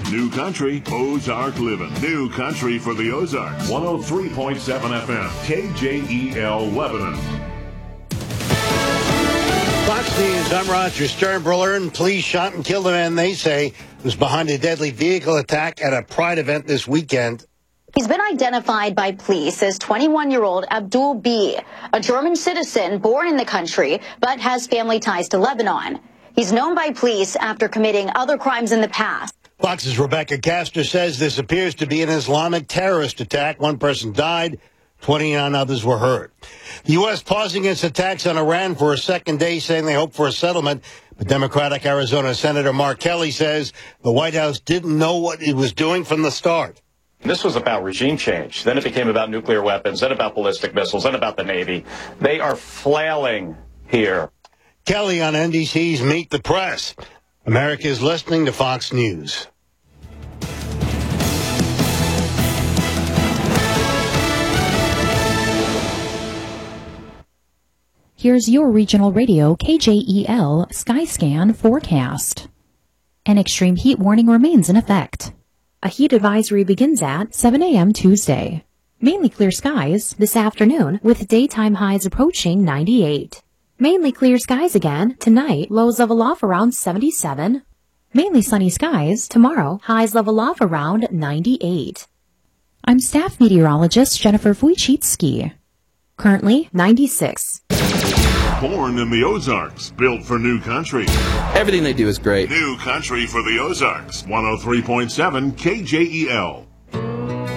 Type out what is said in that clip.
New Country, Ozark Living. New Country for the Ozarks. 103.7 FM, KJEL Lebanon. Fox News, I'm Roger Sternbruller. Police shot and killed a man they say was behind a deadly vehicle attack at a Pride event this weekend. He's been identified by police as 21-year-old Abdul B., a German citizen born in the country, but has family ties to Lebanon. He's known by police after committing other crimes in the past. Fox's Rebecca Castor says this appears to be an Islamic terrorist attack. One person died, 29 others were hurt. The U.S. pausing its attacks on Iran for a second day, saying they hope for a settlement. But Democratic Arizona Senator Mark Kelly says the White House didn't know what it was doing from the start. This was about regime change. Then it became about nuclear weapons, then about ballistic missiles, then about the Navy. They are flailing here. Kelly on NBC's Meet the Press. America is listening to Fox News. Here's your regional radio KJEL Skyscan forecast. An extreme heat warning remains in effect. A heat advisory begins at 7 a.m. Tuesday. Mainly clear skies this afternoon with daytime highs approaching 98. Mainly clear skies again tonight, lows level off around 77. Mainly sunny skies tomorrow, highs level off around 98. I'm staff meteorologist Jennifer Wojcicki. Currently 96. Born in the Ozarks, built for New Country. Everything they do is great. New Country for the Ozarks. 103.7 KJEL.